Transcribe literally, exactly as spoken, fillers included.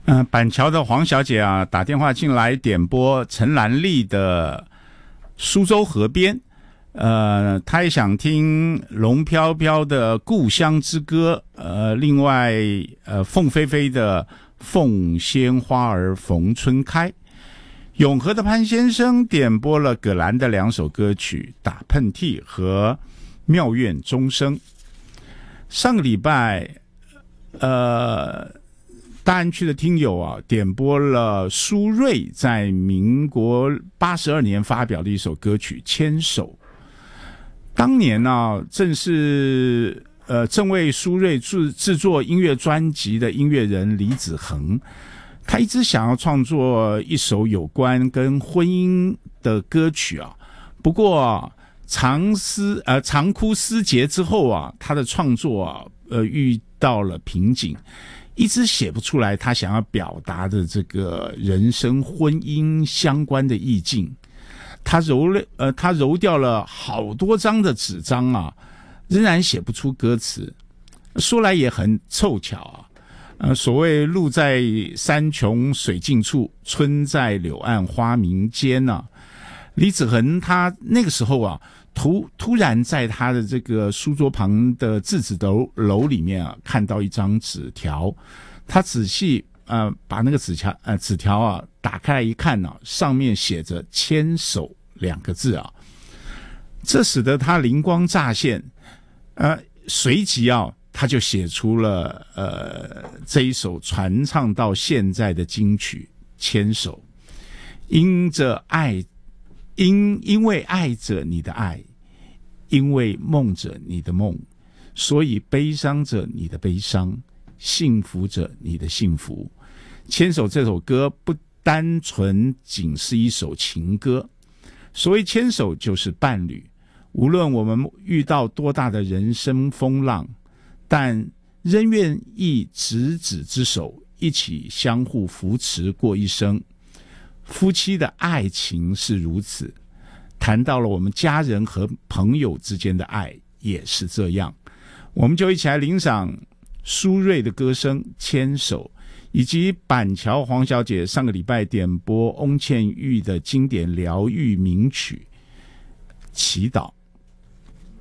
嗯、呃，板桥的黄小姐啊，打电话进来点播陈兰丽的苏州河边，呃，她也想听龙飘飘的故乡之歌，呃，另外呃，凤飞飞的凤仙花儿逢春开。永和的潘先生点播了葛兰的两首歌曲《打喷嚏》和《妙愿钟声》。上个礼拜，呃，大安区的听友啊，点播了苏芮在民国八十二年发表的一首歌曲《牵手》。当年呢、啊，正是呃正为苏芮制制作音乐专辑的音乐人李子恒。他一直想要创作一首有关跟婚姻的歌曲啊，不过、啊、长思呃长枯思竭之后啊，他的创作啊呃遇到了瓶颈，一直写不出来他想要表达的这个人生婚姻相关的意境。他揉了呃他揉掉了好多张的纸张啊，仍然写不出歌词。说来也很凑巧啊。呃，所谓路在山穷水尽处，春在柳暗花明间啊。李子恒他那个时候啊，突突然在他的这个书桌旁的字子楼楼里面啊，看到一张纸条，他仔细呃把那个纸条呃纸条啊打开来一看呢、啊，上面写着牵手两个字啊，这使得他灵光乍现，呃，随即啊。他就写出了呃这一首传唱到现在的金曲《牵手》，因着爱，因因为爱着你的爱，因为梦着你的梦，所以悲伤着你的悲伤，幸福着你的幸福。《牵手》这首歌不单纯仅是一首情歌，所谓牵手就是伴侣，无论我们遇到多大的人生风浪，但仍愿意执子之手，一起相互扶持过一生。夫妻的爱情是如此，谈到了我们家人和朋友之间的爱也是这样。我们就一起来欣赏苏芮的歌声《牵手》，以及板桥黄小姐上个礼拜点播翁倩玉的经典疗愈名曲《祈祷》。